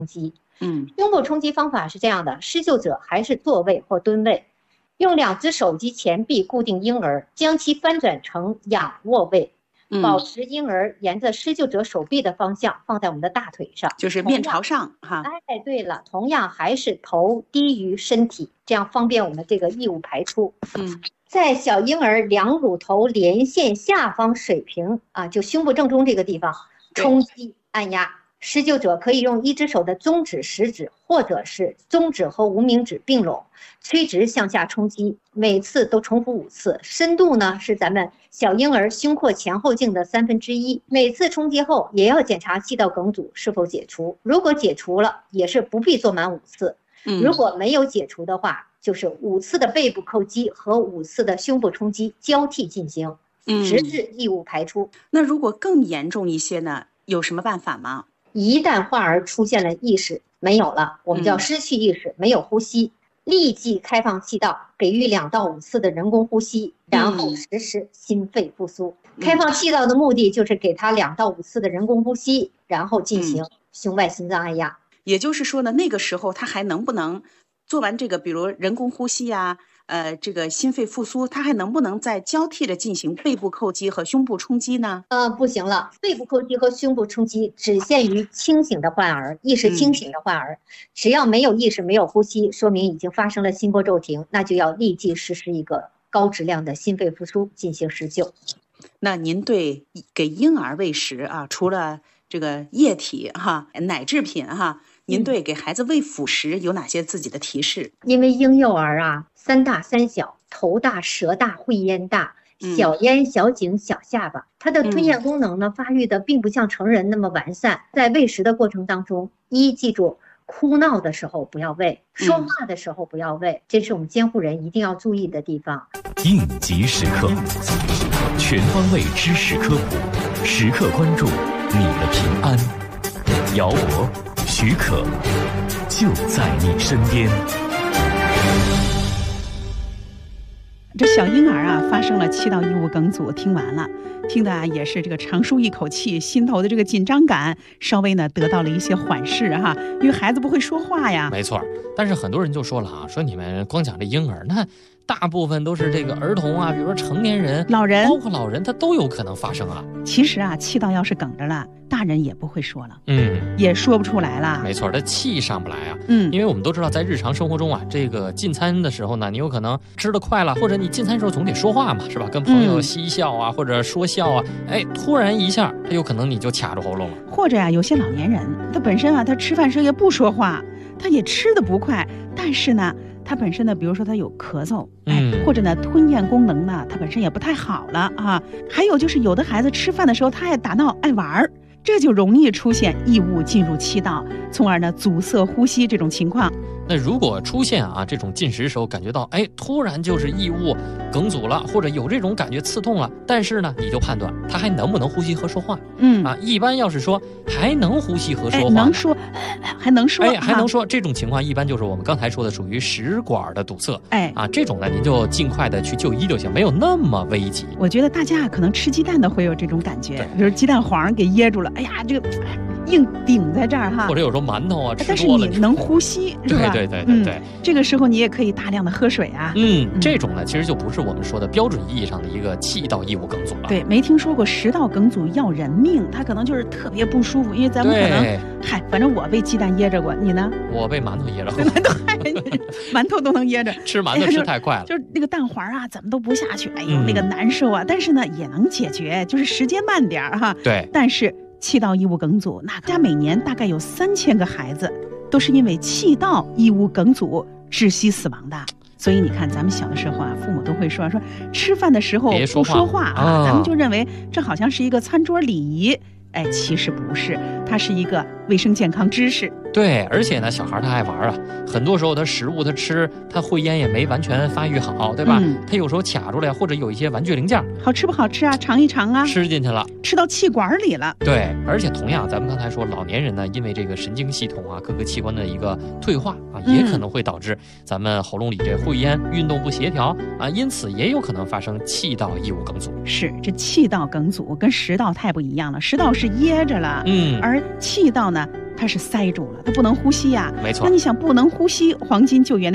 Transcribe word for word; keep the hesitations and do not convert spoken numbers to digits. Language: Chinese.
击。 嗯， 胸部冲击方法是这样的，施救者还是坐位或蹲位，用两只手及前臂固定婴儿，将其翻转成仰卧位，保持婴儿沿着施救者手臂的方向放在我们的大腿上， 就是面朝上哈。 哎，对了，同样还是头低于身体，这样方便我们这个异物排出。 嗯， 在小婴儿两乳头连线下方水平啊，就胸部正中这个地方冲击按压。施救者可以用一只手的中指、食指，或者是中指和无名指并拢，垂直向下冲击，每次都重复五次，深度呢是咱们小婴儿胸廓前后径的三分之一。每次冲击后也要检查气道梗阻是否解除，如果解除了，也是不必做满五次；如果没有解除的话，就是五次的背部叩击和五次的胸部冲击交替进行，直至异物排出。 嗯、那如果更严重一些呢？有什么办法吗？ 一旦患儿出现了意识没有了，我们叫失去意识、嗯、没有呼吸，立即开放气道，给予两到五次的人工呼吸，然后实施心肺复苏、嗯、开放气道的目的就是给他两到五次的人工呼吸，然后进行胸外心脏按压、嗯、 也就是说呢，那个时候他还能不能做完这个比如人工呼吸啊，呃，这个心肺复苏，他还能不能再交替的进行背部叩击和胸部冲击呢？ 呃，不行了，背部叩击和胸部冲击只限于清醒的患儿，意识清醒的患儿、嗯，只要没有意识、没有呼吸，说明已经发生了心波骤停，那就要立即实施一个高质量的心肺复苏进行施救。 那您对给婴儿喂食啊，除了这个液体哈、奶制品哈，您对给孩子喂辅食有哪些自己的提示？ 因为婴幼儿啊，三大三小，头大、舌大、会咽大，小咽、小颈、小下巴，它的吞咽功能呢，发育的并不像成人那么完善。在喂食的过程当中，一记住，哭闹的时候不要喂，说话的时候不要喂，这是我们监护人一定要注意的地方。 应急时刻，全方位知识科普，时刻关注你的平安。姚博、许可，就在你身边。 这小婴儿啊，发生了气道异物梗阻，听完了，听的啊也是这个长舒一口气，心头的这个紧张感稍微呢得到了一些缓释哈，因为孩子不会说话呀。 没错，但是很多人就说了啊，说你们光讲这婴儿，那大部分都是这个儿童啊，比如说成年人、 老人， 包括老人，他都有可能发生啊。 其实啊，气道要是梗着了，大人也不会说了， 嗯， 也说不出来了。 没错，他气上不来啊。 嗯， 因为我们都知道，在日常生活中啊，这个进餐的时候呢，你有可能吃得快了，或者你进餐的时候总得说话嘛，是吧？跟朋友嬉笑啊，嗯、或者说笑啊，哎，突然一下，他有可能你就卡住喉咙了。 或者啊，有些老年人，他本身啊，他吃饭时也不说话，他也吃得不快，但是呢，他本身呢，比如说他有咳嗽，哎， 嗯、 或者呢吞咽功能呢，他本身也不太好了啊。还有就是有的孩子吃饭的时候他爱打闹爱玩儿，这就容易出现异物进入气道，从而呢阻塞呼吸这种情况。 那如果出现啊这种进食时候感觉到哎突然就是异物梗阻了，或者有这种感觉刺痛了，但是呢你就判断他还能不能呼吸和说话。 嗯啊，一般要是说还能呼吸和说话， 哎、能说还能说哎还能说、啊、这种情况一般就是我们刚才说的属于食管的堵塞。 哎啊，这种呢您就尽快的去就医就行，没有那么危急。 我觉得大家可能吃鸡蛋的会有这种感觉，比如鸡蛋黄给噎住了，哎呀这个硬顶在这儿哈， 或者有时候馒头啊吃多了， 但是你能呼吸是吧？ 对对对对对、 嗯，这个时候你也可以大量的喝水啊。 嗯，这种呢其实就不是我们说的标准意义上的一个气道异物梗阻了。 对，没听说过食道梗阻要人命，它可能就是特别不舒服，因为咱们可能，嗨，反正我被鸡蛋噎着过，你呢？ 我被馒头噎着过。 馒头还馒头都能噎着， 吃馒头吃太快了， 哎、就是那个蛋黄啊，怎么都不下去，哎呦、 嗯、 那个难受啊。但是呢也能解决，就是时间慢点哈。 对， 但是气道异物梗阻，那家每年大概有三千个孩子都是因为气道异物梗阻窒息死亡的。所以你看，咱们小的时候啊，父母都会说说吃饭的时候不说话啊， 啊咱们就认为这好像是一个餐桌礼仪。哎，其实不是，它是一个卫生健康知识。 对，而且呢，小孩他爱玩啊，很多时候他食物他吃，他会咽也没完全发育好，对吧？嗯、他有时候卡住了，或者有一些玩具零件， 好吃不好吃啊？尝一尝啊！ 吃进去了， 吃到气管里了。 对，而且同样，咱们刚才说，老年人呢，因为这个神经系统啊，各个器官的一个退化啊，也可能会导致咱们喉咙里这会咽、运动不协调啊，因此也有可能发生气道异物梗阻。 是，这气道梗阻跟食道太不一样了，食道是噎着了， 嗯， 而气道呢？ 开始塞住了，他不能呼吸呀、 没错那你想不能呼吸，黄金救援的